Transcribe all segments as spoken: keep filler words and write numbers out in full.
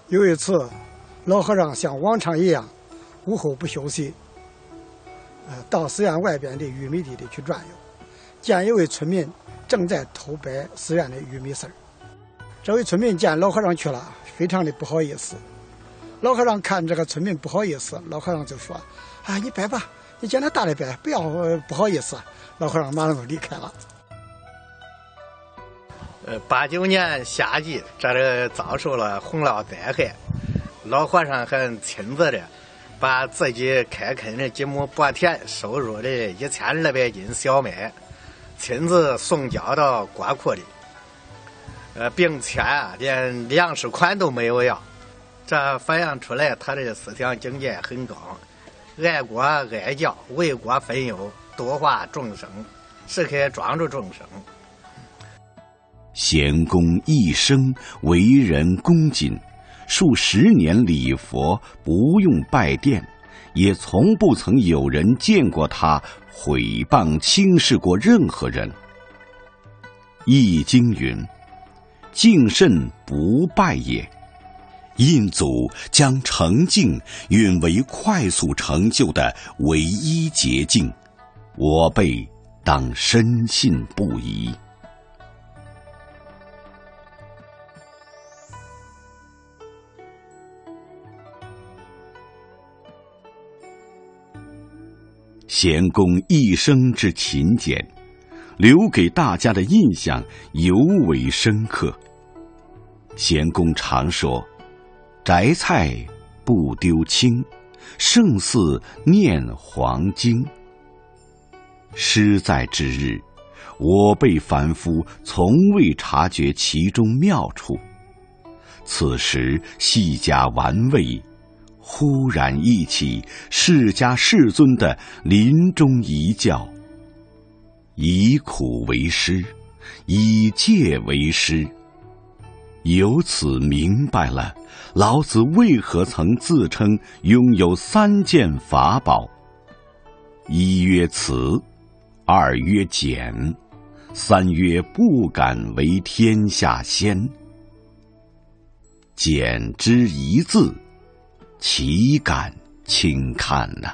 有一次，老和尚像往常一样，午后不休息，呃，到寺院外边的玉米地里去转悠，见一位村民正在偷掰寺院的玉米丝儿。这位村民见老和尚去了，非常的不好意思。老和尚看这个村民不好意思，老和尚就说：“啊，你掰吧，你见他大的掰，不要、呃、不好意思。”老和尚马上就离开了。 呃，八九年夏季，这里遭受了洪涝灾害，老和尚还亲自的把自己开垦的几亩薄田收入的一千二百斤小麦，亲自送交到国库里，呃，并且啊，连粮食款都没有要。这反映出来他的思想境界很高，爱国爱教，为国分忧，度化众生，时刻庄助众生。 贤公一生为人恭谨，数十年礼佛，不用拜殿，也从不曾有人见过他毁谤轻视过任何人。易经云：敬慎不败也。印祖将诚敬允为快速成就的唯一捷径，我辈当深信不疑。贤公一生之勤俭，留给大家的印象尤为深刻。贤公常说：“摘菜不丢青，胜似念黄经。”诗在之日，我辈凡夫从未察觉其中妙处。此时细加玩味，忽然忆起释迦世尊的临终遗教：以苦为师，以戒为师。由此明白了老子为何曾自称拥有三件法宝：一曰慈，二曰俭，三曰不敢为天下先。俭之一字，岂敢轻看呢？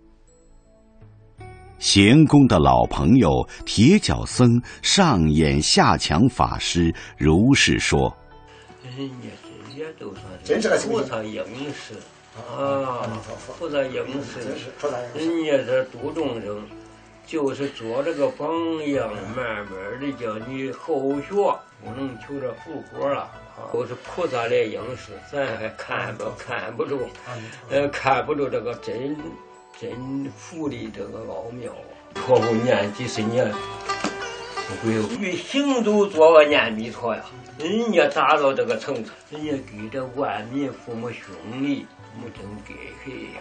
贤公的老朋友铁脚僧上演下强法师如是说： 人家这些都算是菩萨应时啊，菩萨应时，人家这度众生，就是做这个榜样，慢慢的叫你后学，不能求着复活了。都是菩萨来应时，咱还看不看不住，呃，看不住这个真真福的这个奥妙啊！错不念几十年，不会与行走做个念弥陀呀。人家达到这个层次，人家给这万民父母兄弟，我真给谁呀？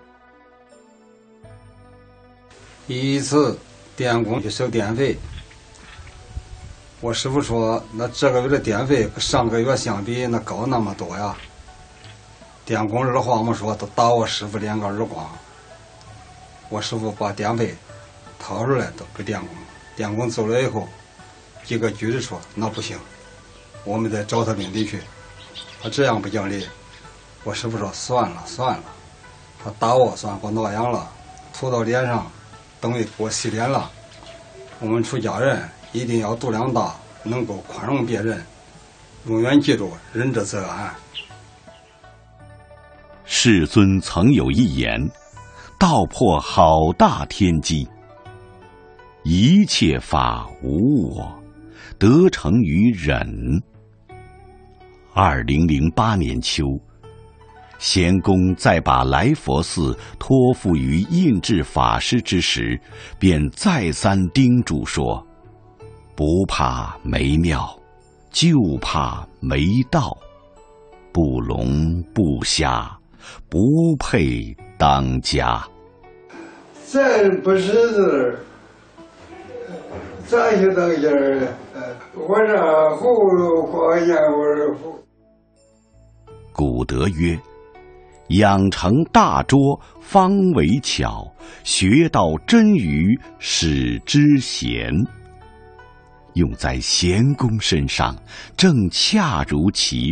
一次电工去收电费，我师傅说，那这个月的电费跟上个月相比，那高那么多呀。电工二话没说，都打我师傅两个耳光。我师傅把电费掏出来都给电工，电工走了以后，几个句子说：“那不行，我们得找他领地去。”他这样不讲理。我师傅说：“算了算了。”他打我算给我挠痒了，涂到脸上，等于给我洗脸了。我们出家人一定要度量大，能够宽容别人，永远记住仁者则安。 世尊曾有一言，道破好大天机：一切法无我，得成于忍。二零零八年秋，贤公在把来佛寺托付于印智法师之时，便再三叮嘱说：不怕没庙，就怕没道，不聋不瞎，不配当家。 咱不识字，咋就当家了？我这葫芦画眼我不。 古德曰：养成大拙，方为巧；学到真愚，始知贤。用在贤公身上，正恰如其